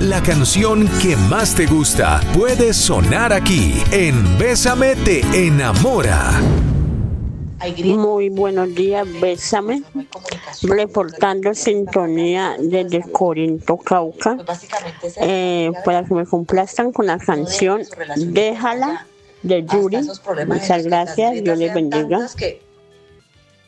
La canción que más te gusta puede sonar aquí en Bésame te enamora. Muy buenos días, Bésame, reportando sintonía desde Corinto, Cauca, para que me complazcan con la canción Déjala de Yuri. Muchas gracias, Dios les bendiga.